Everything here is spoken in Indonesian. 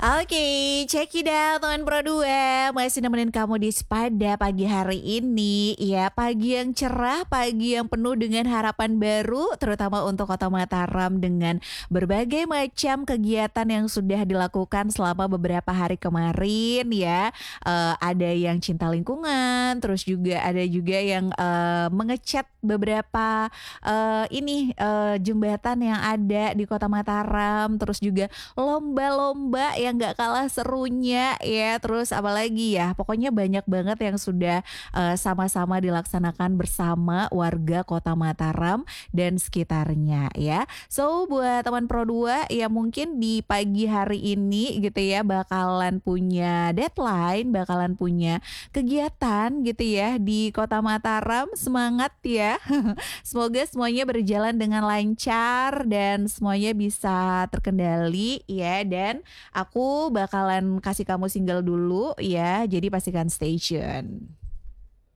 Oke, check it out teman Pro 2. Masih nemenin kamu di Sepada pagi hari ini. Ya, pagi yang cerah, pagi yang penuh dengan harapan baru, terutama untuk Kota Mataram dengan berbagai macam kegiatan yang sudah dilakukan selama beberapa hari kemarin ya. Ada yang cinta lingkungan, terus juga ada juga yang mengecat beberapa jembatan yang ada di Kota Mataram, terus juga lomba-lomba yang nggak kalah serunya ya, terus apalagi ya, pokoknya banyak banget yang sudah, sama-sama dilaksanakan bersama warga Kota Mataram dan sekitarnya ya. So buat teman Pro 2 yang mungkin di pagi hari ini gitu ya, bakalan punya deadline, bakalan punya kegiatan gitu ya di Kota Mataram, semangat ya. Semoga semuanya berjalan dengan lancar dan semuanya bisa terkendali ya, dan aku bakalan kasih kamu single dulu ya, jadi pastikan stay tune.